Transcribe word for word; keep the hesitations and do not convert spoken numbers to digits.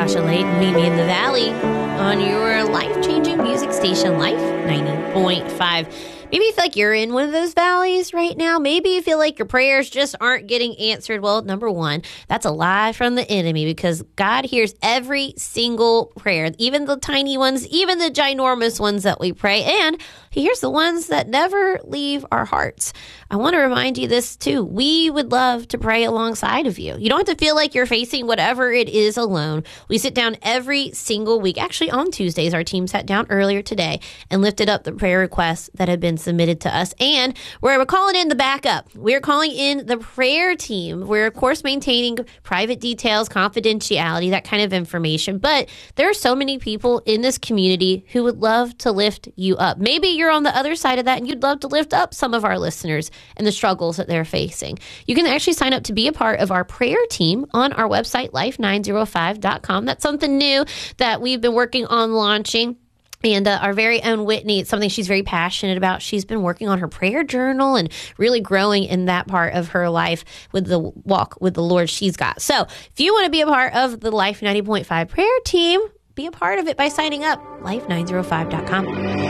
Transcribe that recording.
Natasha Layton. Meet me in the valley on your life-changing music station, Life ninety point five. Maybe you feel like you're in one of those valleys right now. Maybe you feel like your prayers just aren't getting answered. Well, number one, that's a lie from the enemy, because God hears every single prayer, even the tiny ones, even the ginormous ones that we pray, and he hears the ones that never leave our hearts. I want to remind you this too. We would love to pray alongside of you. You don't have to feel like you're facing whatever it is alone. We sit down every single week. Actually, on Tuesdays, our team sat down earlier today and lifted up the prayer requests that have been submitted to us. And we're calling in the backup. We're calling in the prayer team. We're, of course, maintaining private details, confidentiality, that kind of information. But there are so many people in this community who would love to lift you up. Maybe you're on the other side of that and you'd love to lift up some of our listeners and the struggles that they're facing. You can actually sign up to be a part of our prayer team on our website, life nine oh five dot com. That's something new that we've been working on launching. And uh, our very own Whitney, it's something she's very passionate about. She's been working on her prayer journal and really growing in that part of her life with the walk with the Lord she's got. So if you want to be a part of the Life ninety point five prayer team, be a part of it by signing up, life nine oh five dot com.